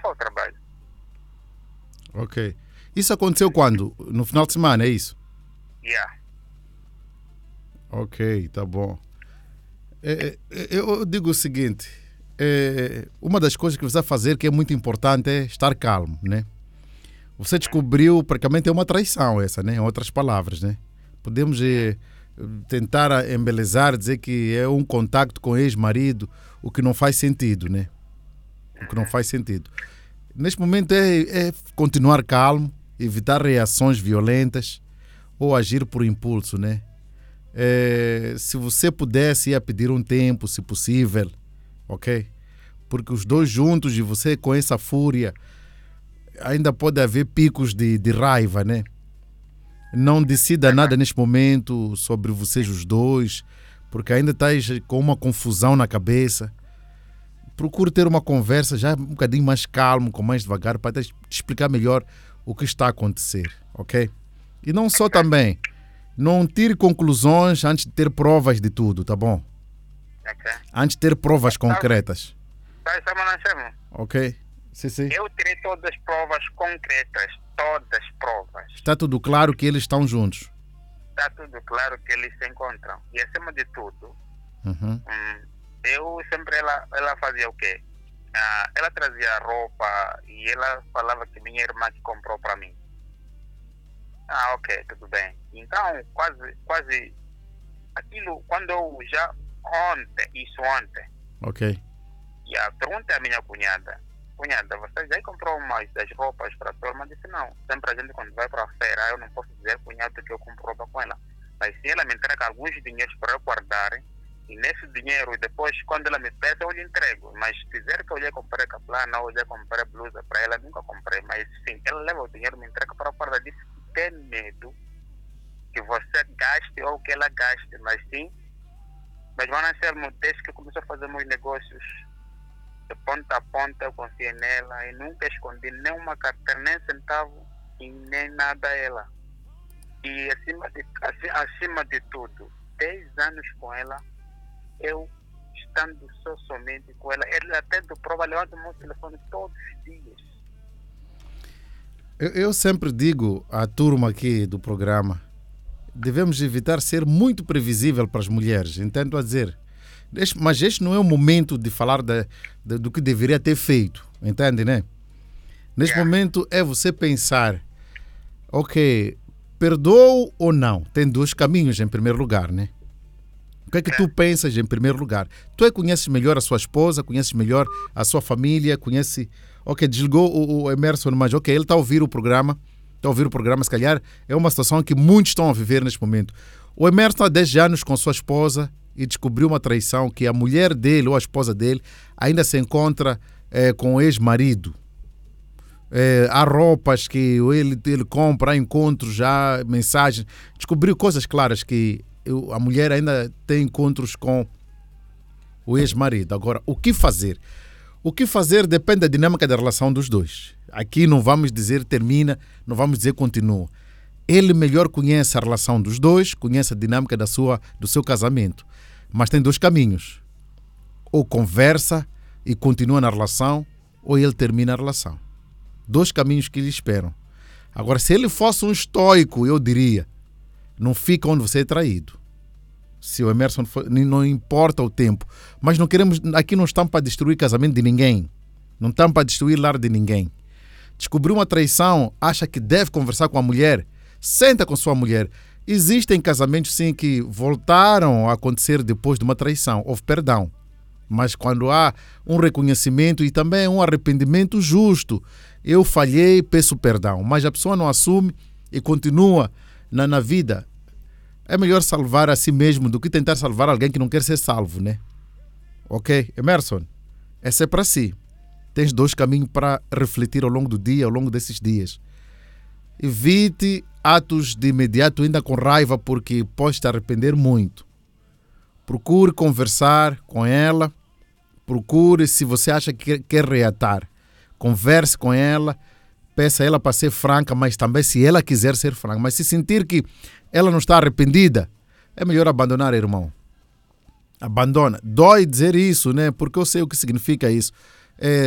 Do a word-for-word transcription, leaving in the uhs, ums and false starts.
para o trabalho. Ok. Isso aconteceu quando? No final de semana, é isso? Yeah. Ok, tá bom. É, é, eu digo o seguinte, é, uma das coisas que você vai fazer que é muito importante é estar calmo, né? Você descobriu, praticamente é uma traição essa, né? Em outras palavras, né? Podemos é, tentar embelezar, dizer que é um contacto com ex-marido, o que não faz sentido, né? O que não faz sentido. Neste momento é, é continuar calmo, evitar reações violentas ou agir por impulso, né? É, se você pudesse ia pedir um tempo, se possível, ok? Porque os dois juntos e você com essa fúria, ainda pode haver picos de, de raiva, né? Não decida nada neste momento sobre vocês os dois, porque ainda estás com uma confusão na cabeça. Procure ter uma conversa já um bocadinho mais calmo, com mais devagar, para te explicar melhor o que está a acontecer, ok? E não só também, não tire conclusões antes de ter provas de tudo, tá bom? Ok. Antes de ter provas concretas, Sabe, sabe, não chamo? ok? Sim, sim. Eu tirei todas as provas concretas, todas as provas. Está tudo claro que eles estão juntos. Está tudo claro que eles se encontram. E acima de tudo, Uhum. hum, eu sempre, ela, ela fazia o quê? Ah, ela trazia roupa e ela falava que minha irmã que comprou para mim. Ah, ok, tudo bem. Então, quase, quase, aquilo, quando eu já, ontem, isso ontem, Ok. e a pergunta à minha cunhada, cunhada, você já comprou umas das roupas para a sua irmã? Disse, não. Sempre a gente quando vai para a feira, eu não posso dizer, cunhada, que eu compro roupa com ela. Mas se ela me entrega alguns dinheiros para eu guardar, e nesse dinheiro, depois, quando ela me pede, eu lhe entrego. Mas se dizer que eu já comprei caplana, ou já comprei blusa para ela, nunca comprei. Mas sim, ela leva o dinheiro, me entrega para eu guardar. Disse que tem medo que você gaste ou que ela gaste. Mas sim, mas Mano Anselmo, desde que começou a fazer meus negócios, de ponta a ponta, eu confiei nela e nunca escondi nem uma carteira, nem centavo e nem nada a ela. E acima de, acima de tudo, dez anos com ela, eu estando só somente com ela, ela até do prova, levanta o meu telefone todos os dias. Eu, eu sempre digo à turma aqui do programa, devemos evitar ser muito previsível para as mulheres, entendo a dizer. Este, mas este não é o momento de falar de, de, do que deveria ter feito, entende, né? Neste Yeah. momento é você pensar, ok, perdoo ou não? Tem dois caminhos em primeiro lugar, né? O que é que tu pensas em primeiro lugar? Tu é que conheces melhor a sua esposa, conheces melhor a sua família, conhece... Ok, desligou o, o Emerson, mas ok, ele está a ouvir o programa, está a ouvir o programa, se calhar é uma situação que muitos estão a viver neste momento. O Emerson há dez anos com sua esposa e descobriu uma traição que a mulher dele ou a esposa dele ainda se encontra eh, com o ex-marido. Eh, há roupas que ele, ele compra, há encontros, já mensagens. Descobriu coisas claras que eu, a mulher ainda tem encontros com o ex-marido. Agora, o que fazer? O que fazer depende da dinâmica da relação dos dois. Aqui não vamos dizer termina, não vamos dizer continua. Ele melhor conhece a relação dos dois, conhece a dinâmica da sua, do seu casamento. Mas tem dois caminhos. Ou conversa e continua na relação, ou ele termina a relação. Dois caminhos que lhe esperam. Agora, se ele fosse um estoico, eu diria, não fica onde você é traído. Se o Emerson for, não importa o tempo. Mas não queremos, aqui não estamos para destruir casamento de ninguém. Não estamos para destruir lar de ninguém. Descobriu uma traição, acha que deve conversar com a mulher, senta com sua mulher. Existem casamentos, sim, que voltaram a acontecer depois de uma traição. Houve perdão. Mas quando há um reconhecimento e também um arrependimento justo, eu falhei, peço perdão. Mas a pessoa não assume e continua na, na vida. É melhor salvar a si mesmo do que tentar salvar alguém que não quer ser salvo, né? Ok? Emerson, essa é para si. Tens dois caminhos para refletir ao longo do dia, ao longo desses dias. Evite atos de imediato ainda com raiva, porque pode te arrepender muito. Procure conversar com ela. Procure, se você acha que quer reatar, converse com ela. Peça a ela para ser franca, mas também se ela quiser ser franca. Mas se sentir que ela não está arrependida, é melhor abandonar, irmão. Abandona. Dói dizer isso, né? Porque eu sei o que significa isso. É,